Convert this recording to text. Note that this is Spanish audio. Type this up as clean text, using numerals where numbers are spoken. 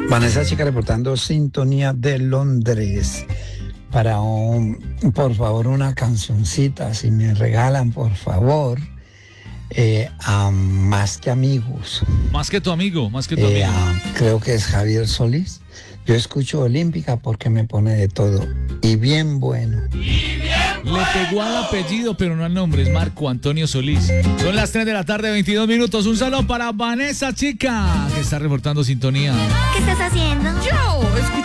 Vanessa Chica reportando sintonía de Londres. Para por favor, una cancioncita, si me regalan, por favor, a Más que Amigos. Más que tu amigo, más que tu amigo. Creo que es Javier Solís. Yo escucho Olímpica porque me pone de todo. Y bien bueno. Le pegó al apellido, pero no al nombre, es Marco Antonio Solís. Son las 3 de la tarde, 22 minutos. Un saludo para Vanessa Chica, que está reportando sintonía. ¿Qué estás haciendo? Yo escucho